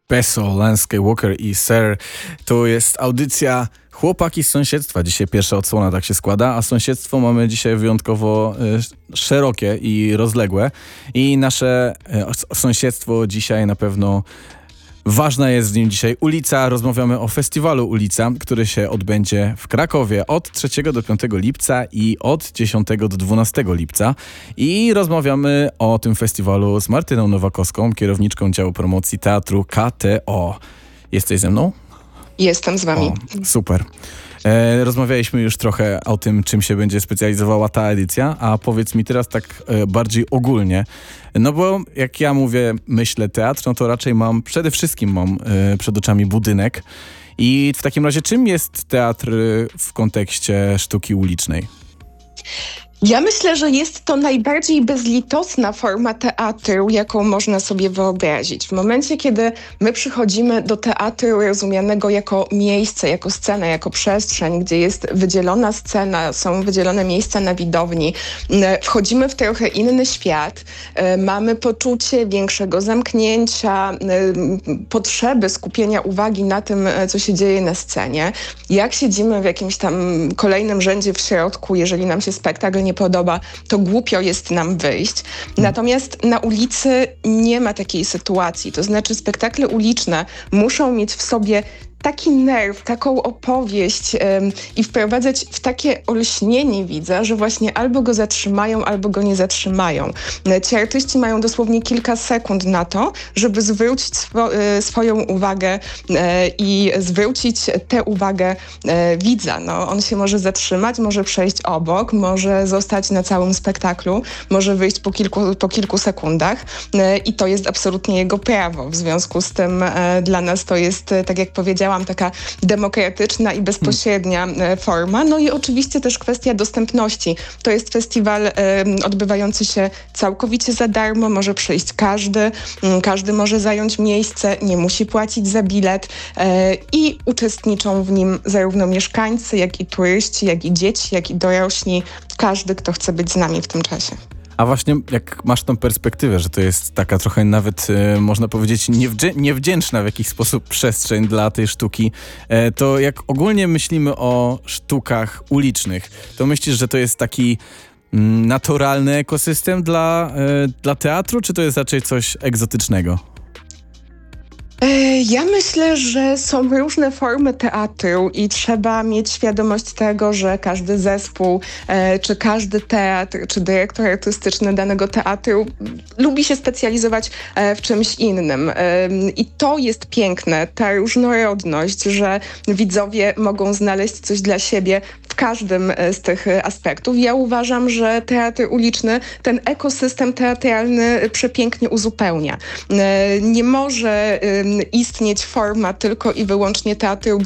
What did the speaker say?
Peso, Lance Skywalker i Sir. To jest audycja Chłopaki z sąsiedztwa. Dzisiaj pierwsza odsłona, tak się składa, a sąsiedztwo mamy dzisiaj wyjątkowo szerokie i rozległe. I nasze sąsiedztwo dzisiaj na pewno ważna jest w nim dzisiaj ulica. Rozmawiamy o festiwalu Ulica, który się odbędzie w Krakowie od 3 do 5 lipca i od 10 do 12 lipca. I rozmawiamy o tym festiwalu z Martyną Nowakowską, kierowniczką działu promocji teatru KTO. Jesteś ze mną? Jestem z wami. O, super. Rozmawialiśmy już trochę o tym, czym się będzie specjalizowała ta edycja, a powiedz mi teraz tak bardziej ogólnie, no bo jak ja mówię, myślę teatr, no to raczej przede wszystkim mam przed oczami budynek. I w takim razie czym jest teatr w kontekście sztuki ulicznej? Ja myślę, że jest to najbardziej bezlitosna forma teatru, jaką można sobie wyobrazić. W momencie, kiedy my przychodzimy do teatru rozumianego jako miejsce, jako scenę, jako przestrzeń, gdzie jest wydzielona scena, są wydzielone miejsca na widowni, wchodzimy w trochę inny świat, mamy poczucie większego zamknięcia, potrzeby skupienia uwagi na tym, co się dzieje na scenie. Jak siedzimy w jakimś tam kolejnym rzędzie w środku, jeżeli nam się spektakl nie podoba, to głupio jest nam wyjść. Natomiast na ulicy nie ma takiej sytuacji. To znaczy spektakle uliczne muszą mieć w sobie taki nerw, taką opowieść i wprowadzać w takie olśnienie widza, że właśnie albo go zatrzymają, albo go nie zatrzymają. Ci artyści mają dosłownie kilka sekund na to, żeby zwrócić swoją uwagę i zwrócić tę uwagę widza. No, on się może zatrzymać, może przejść obok, może zostać na całym spektaklu, może wyjść po kilku sekundach i to jest absolutnie jego prawo. W związku z tym dla nas to jest, tak jak powiedziałam, taka demokratyczna i bezpośrednia forma. No i oczywiście też kwestia dostępności. To jest festiwal odbywający się całkowicie za darmo, może przyjść każdy może zająć miejsce, nie musi płacić za bilet i uczestniczą w nim zarówno mieszkańcy, jak i turyści, jak i dzieci, jak i dorośli. Każdy, kto chce być z nami w tym czasie. A właśnie jak masz tą perspektywę, że to jest taka trochę nawet, można powiedzieć, niewdzięczna w jakiś sposób przestrzeń dla tej sztuki, to jak ogólnie myślimy o sztukach ulicznych, to myślisz, że to jest taki naturalny ekosystem dla teatru, czy to jest raczej coś egzotycznego? Ja myślę, że są różne formy teatru i trzeba mieć świadomość tego, że każdy zespół, czy każdy teatr, czy dyrektor artystyczny danego teatru lubi się specjalizować w czymś innym. I to jest piękne, ta różnorodność, że widzowie mogą znaleźć coś dla siebie w każdym z tych aspektów. Ja uważam, że teatr uliczny ten ekosystem teatralny przepięknie uzupełnia. Nie może istnieć forma tylko i wyłącznie teatru